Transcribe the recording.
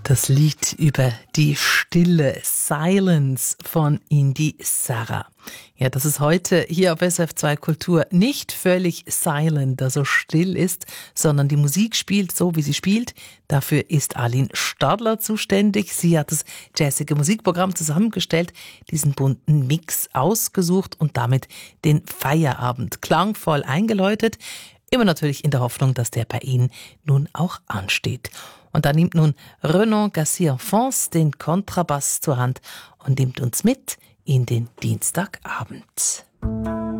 Das Lied über die Stille, Silence von Indy Sarah. Ja, dass es heute hier auf SRF2 Kultur nicht völlig silent, also still ist, sondern die Musik spielt so, wie sie spielt. Dafür ist Aline Stadler zuständig. Sie hat das jazzige Musikprogramm zusammengestellt, diesen bunten Mix ausgesucht und damit den Feierabend klangvoll eingeläutet. Immer natürlich in der Hoffnung, dass der bei Ihnen nun auch ansteht. Und da nimmt nun Renan Garcia-Fons den Kontrabass zur Hand und nimmt uns mit in den Dienstagabend.